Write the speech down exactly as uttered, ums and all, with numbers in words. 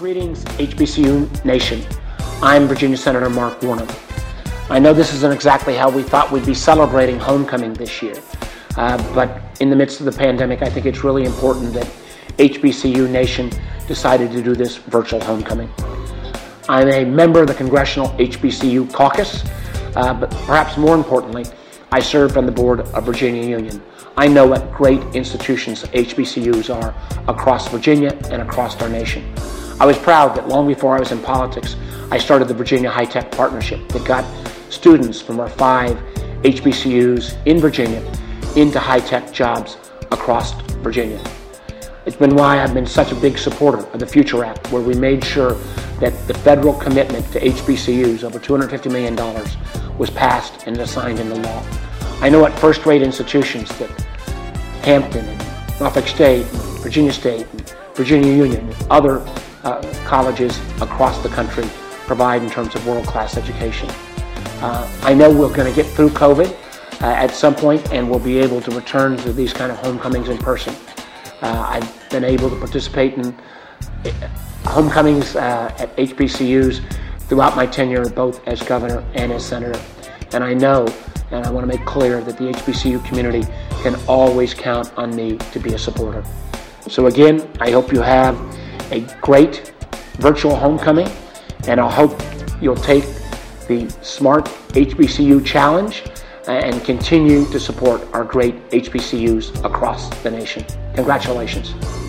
Greetings, H B C U Nation. I'm Virginia Senator Mark Warner. I know this isn't exactly how we thought we'd be celebrating homecoming this year, uh, but in the midst of the pandemic, I think it's really important that H B C U Nation decided to do this virtual homecoming. I'm a member of the Congressional H B C U Caucus, uh, but perhaps more importantly, I served on the board of Virginia Union. I know what great institutions H B C Us are across Virginia and across our nation. I was proud that long before I was in politics, I started the Virginia High Tech Partnership that got students from our five H B C Us in Virginia into high-tech jobs across Virginia. It's been why I've been such a big supporter of the Future Act, where we made sure that the federal commitment to H B C Us, over two hundred fifty million dollars, was passed and signed into law. I know what first-rate institutions that Hampton and Norfolk State, and Virginia State, and Virginia Union, and other uh, colleges across the country provide in terms of world-class education. Uh, I know we're going to get through COVID uh, at some point, and we'll be able to return to these kind of homecomings in person. Uh, I've been able to participate in homecomings uh, at H B C Us throughout my tenure, both as governor and as senator. And I know, and I want to make clear, that the H B C U community can always count on me to be a supporter. So again, I hope you have a great virtual homecoming, and I hope you'll take the Smart H B C U Challenge and continue to support our great H B C Us across the nation. Congratulations.